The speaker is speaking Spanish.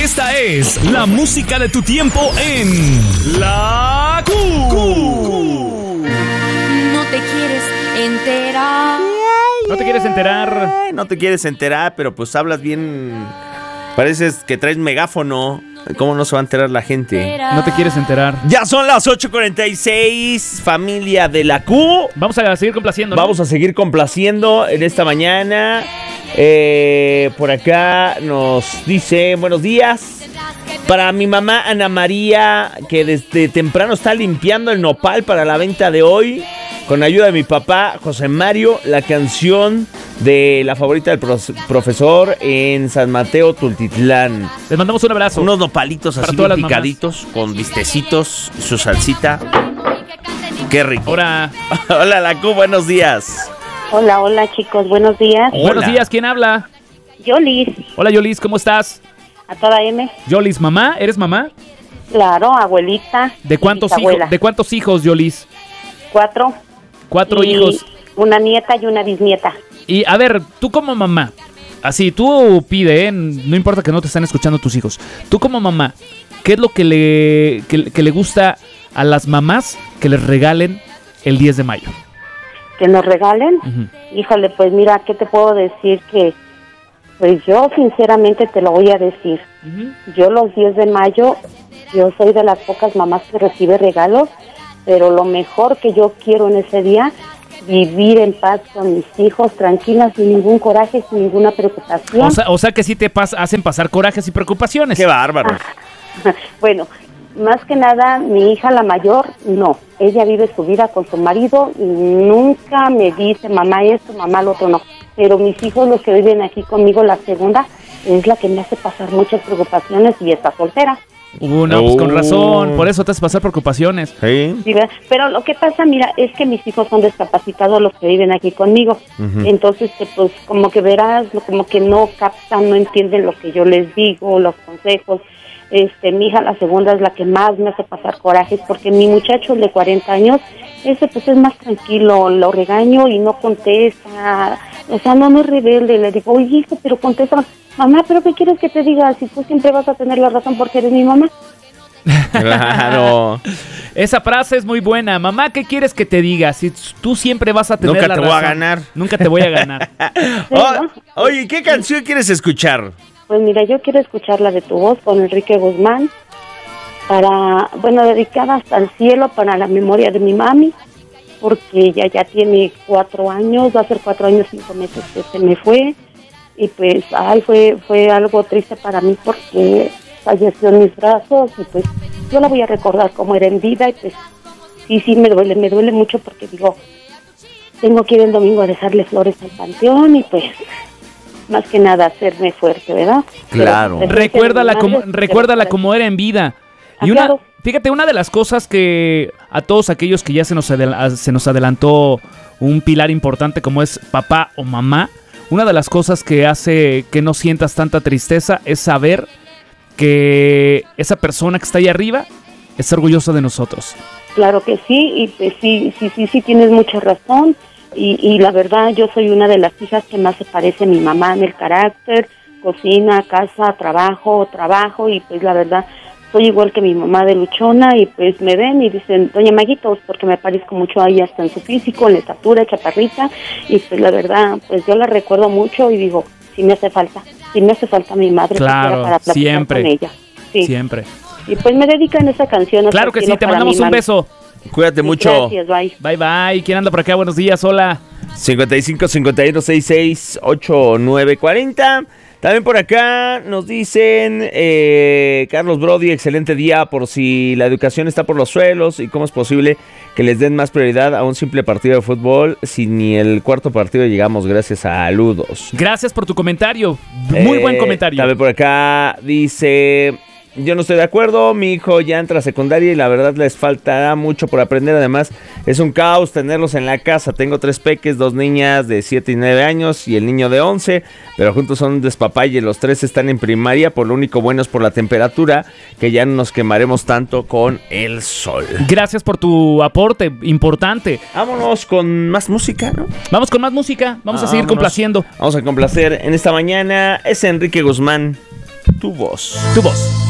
Esta es la música de tu tiempo en La Q. No te quieres enterar. ¿No te quieres enterar? No te quieres enterar, pero pues hablas bien. Pareces que traes megáfono. ¿Cómo no se va a enterar la gente? ¿No te quieres enterar? Ya son las 8:46, familia de La Q. Vamos a seguir complaciendo, ¿no? Vamos a seguir complaciendo en esta mañana. Por acá nos dice, buenos días. Para mi mamá Ana María, que desde temprano está limpiando el nopal para la venta de hoy. Con ayuda de mi papá, José Mario, la canción de la favorita del profesor en San Mateo, Tultitlán. Les mandamos un abrazo. Unos nopalitos para así todas las picaditos, con vistecitos, su salsita. Qué rico. Hola. Hola, La Q, buenos días. Hola chicos, buenos días. Hola. Buenos días, ¿quién habla? Yolis, Hola, Yolis, ¿cómo estás? a toda M. Yolis, ¿mamá? ¿Eres mamá? Claro, abuelita. ¿De cuántos hijos? bisabuela. ¿De cuántos hijos, Yolis? 4. 4 hijos. Una nieta y una bisnieta. Y a ver, tú como mamá, así, tú pide, no importa que no te estén escuchando tus hijos. Tú como mamá, ¿qué es lo que le gusta a las mamás que les regalen el 10 de mayo? Que nos regalen. Ujú. Híjole, pues mira, ¿qué te puedo decir? Que pues yo sinceramente te lo voy a decir. Yo los 10 de mayo, yo soy de las pocas mamás que recibe regalos, pero lo mejor que yo quiero en ese día, vivir en paz con mis hijos, tranquilas, sin ningún coraje, sin ninguna preocupación. O sea que sí te hacen pasar corajes y preocupaciones. Qué bárbaro. Bueno, más que nada, mi hija la mayor, no. Ella vive su vida con su marido y nunca me dice mamá esto, mamá lo otro, no. Pero mis hijos, los que viven aquí conmigo, la segunda, es la que me hace pasar muchas preocupaciones y está soltera. No, pues con razón, por eso te hace pasar preocupaciones. Sí. Sí, ¿verdad? Pero lo que pasa, mira, es que mis hijos son discapacitados, los que viven aquí conmigo. Entonces, pues como que verás, como que no captan, no entienden lo que yo les digo, los consejos. Mi hija, la segunda, es la que más me hace pasar corajes, porque mi muchacho, el de 40 años, ese pues es más tranquilo, lo regaño y no contesta, o sea, no es rebelde, le digo, oye, hijo, pero contesta, mamá, ¿pero qué quieres que te diga? Si tú siempre vas a tener la razón porque eres mi mamá. Claro. Esa frase es muy buena. Mamá, ¿qué quieres que te diga? Si tú siempre vas a tener Nunca la te razón. voy a ganar. Nunca te voy a ganar. Oye, ¿qué canción quieres escuchar? Pues mira, yo quiero escuchar la de Tu Voz con Enrique Guzmán, dedicada hasta el cielo para la memoria de mi mami, porque ella ya tiene 4 años, va a ser 4 años, 5 meses que se me fue, y pues, fue algo triste para mí porque falleció en mis brazos, y pues yo la voy a recordar como era en vida, y pues sí, me duele mucho porque digo, tengo que ir el domingo a dejarle flores al panteón, y pues más que nada hacerme fuerte, ¿verdad? Claro. Pero, Recuérdala como era en vida. Y claro. Fíjate, una de las cosas que a todos aquellos que ya se nos adelantó un pilar importante como es papá o mamá, una de las cosas que hace que no sientas tanta tristeza es saber que esa persona que está ahí arriba está orgullosa de nosotros. Claro que sí, y pues sí, tienes mucha razón. Y la verdad, yo soy una de las hijas que más se parece a mi mamá en el carácter, cocina, casa, trabajo, y pues la verdad, soy igual que mi mamá de luchona, y pues me ven y dicen, doña Maguitos, porque me parezco mucho a ella hasta en su físico, en la estatura, chaparrita, y pues la verdad, pues yo la recuerdo mucho y digo, sí me hace falta mi madre, claro, para platicar siempre, con ella. Sí. Siempre. Y pues me dedican esa canción. Claro que sí, te mandamos un beso. Cuídate mucho. Gracias, bye. Bye, bye. ¿Quién anda por acá? Buenos días, hola. 55 51 66 89 40. También por acá nos dicen Carlos Brody, excelente día. Por si la educación está por los suelos y cómo es posible que les den más prioridad a un simple partido de fútbol si ni el cuarto partido llegamos. Gracias, saludos. Gracias por tu comentario. Muy buen comentario. También por acá dice... Yo no estoy de acuerdo, mi hijo ya entra a secundaria y la verdad les faltará mucho por aprender. Además, es un caos tenerlos en la casa. Tengo 3 peques, 2 niñas de 7 y 9 años y el niño de 11, pero juntos son un despapalle. Los 3 están en primaria, por lo único bueno es por la temperatura, que ya no nos quemaremos tanto con el sol. Gracias por tu aporte, importante. Vámonos con más música, ¿no? Vamos con más música, vamos a seguir complaciendo. Vamos a complacer en esta mañana, es Enrique Guzmán. tu voz. Tu voz.